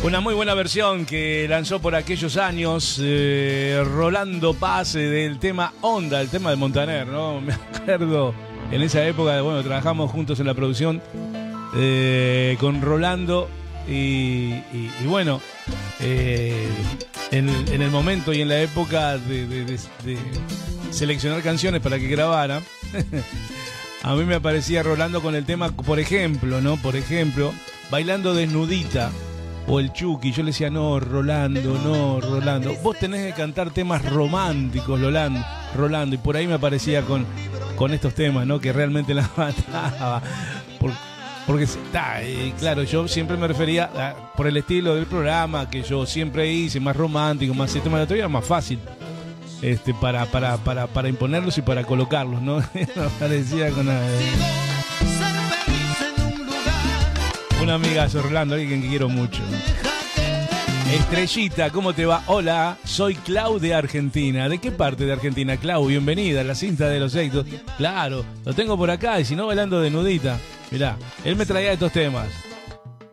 Una muy buena versión que lanzó por aquellos años Rolando Paz del tema Onda, el tema de Montaner, ¿no? Me acuerdo en esa época, bueno, trabajamos juntos en la producción con Rolando y bueno, en el momento y en la época de seleccionar canciones para que grabara, a mí me aparecía Rolando con el tema, por ejemplo, ¿no? Por ejemplo, Bailando Desnudita. O el Chucky, yo le decía, no, Rolando, vos tenés que cantar temas románticos, Rolando, y por ahí me aparecía con estos temas, ¿no? Que realmente la mataba. Porque claro, yo siempre me refería por el estilo del programa que yo siempre hice, más romántico, más tema de la teoría, más fácil para imponerlos y para colocarlos, ¿no? Me parecía con un amigazo, Rolando, alguien que quiero mucho. Estrellita, ¿cómo te va? Hola, soy Clau de Argentina. ¿De qué parte de Argentina, Clau? Bienvenida a la cinta de los éxitos. Claro, lo tengo por acá y si no, Bailando Desnudita. Mirá, él me traía estos temas.